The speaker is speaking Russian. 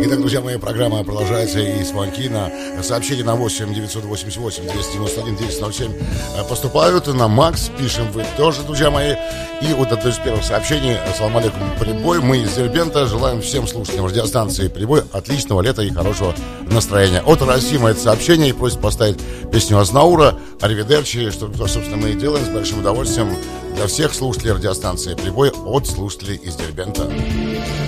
Итак, друзья мои, программа продолжается из Манкина. Сообщения на 8 988 291 1007 поступают. На Макс пишем вы тоже, друзья мои. И вот это из первых сообщений. Ассаламу алейкум, Прибой. Мы из Дербента желаем всем слушателям радиостанции Прибой отличного лета и хорошего настроения. От Расима это сообщение и просит поставить песню Азнаура «Аривидерчи», что, собственно, мы и делаем с большим удовольствием для всех слушателей радиостанции Прибой от слушателей из Дербента.